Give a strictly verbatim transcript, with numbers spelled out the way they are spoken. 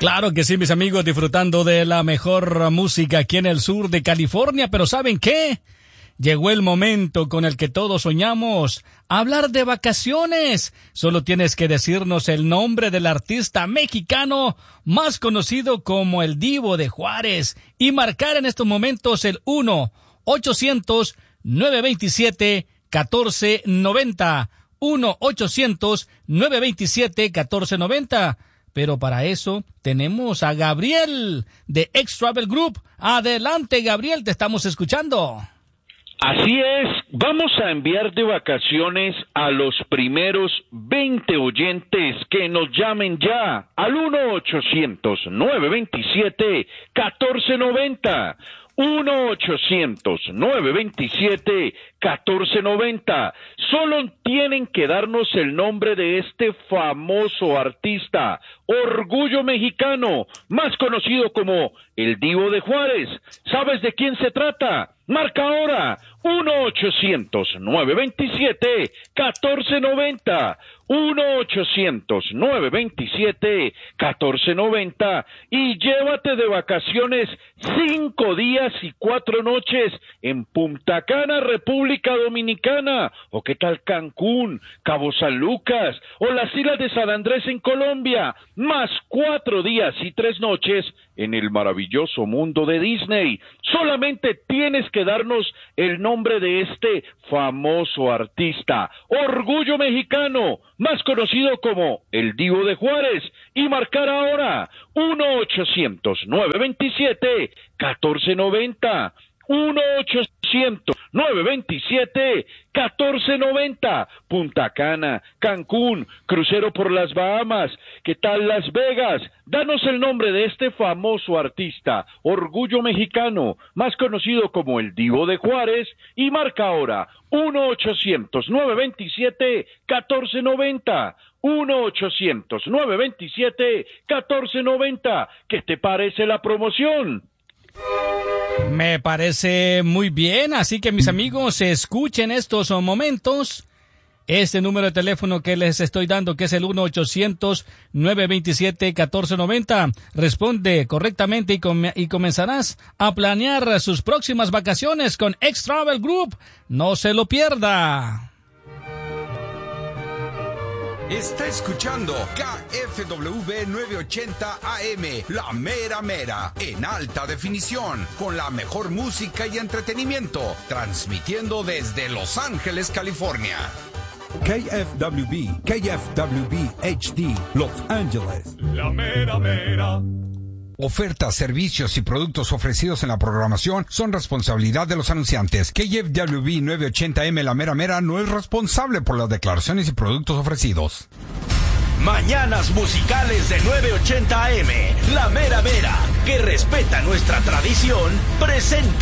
Claro que sí, mis amigos, disfrutando de la mejor música aquí en el sur de California, pero ¿saben qué? Llegó el momento con el que todos soñamos, hablar de vacaciones. Solo tienes que decirnos el nombre del artista mexicano más conocido como el Divo de Juárez y marcar en estos momentos el uno ochocientos nueve veintisiete catorce noventa. uno ochocientos nueve veintisiete catorce noventa. Pero para eso tenemos a Gabriel de X-Travel Group. Adelante, Gabriel, te estamos escuchando. Así es, vamos a enviar de vacaciones a los primeros veinte oyentes que nos llamen ya al uno ochocientos nueve veintisiete catorce noventa. uno ochocientos nueve veintisiete catorce noventa. Solo tienen que darnos el nombre de este famoso artista, Orgullo Mexicano, más conocido como el Divo de Juárez. ¿Sabes de quién se trata? Marca ahora uno ochocientos nueve veintisiete catorce noventa. uno ochocientos nueve veintisiete catorce noventa y llévate de vacaciones cinco días y cuatro noches en Punta Cana, República Dominicana, o qué tal Cancún, Cabo San Lucas, o las Islas de San Andrés en Colombia, más cuatro días y tres noches en el maravilloso mundo de Disney. Solamente tienes que darnos el nombre de este famoso artista, Orgullo Mexicano, más conocido como el Divo de Juárez, y marcar ahora uno ochocientos nueve veintisiete catorce noventa. uno ochocientos nueve veintisiete catorce noventa. Punta Cana, Cancún, crucero por las Bahamas, ¿qué tal Las Vegas? Danos el nombre de este famoso artista, Orgullo Mexicano, más conocido como el Divo de Juárez, y marca ahora uno ochocientos nueve veintisiete catorce noventa. uno ochocientos nueve veintisiete catorce noventa. ¿Qué te parece la promoción? Me parece muy bien, así que mis amigos, escuchen estos momentos. Este número de teléfono que les estoy dando, que es el uno ochocientos nueve veintisiete catorce noventa, responde correctamente y, com- y comenzarás a planear sus próximas vacaciones con X-Travel Group. No se lo pierda. Está escuchando K F W novecientos ochenta A M, La Mera Mera, en alta definición, con la mejor música y entretenimiento, transmitiendo desde Los Ángeles, California. K F W B, K F W B H D, Los Ángeles. La Mera Mera. Ofertas, servicios y productos ofrecidos en la programación son responsabilidad de los anunciantes. K F W B novecientos ochenta A M La Mera Mera no es responsable por las declaraciones y productos ofrecidos. Mañanas musicales de novecientos ochenta A M, La Mera Mera, que respeta nuestra tradición, presenta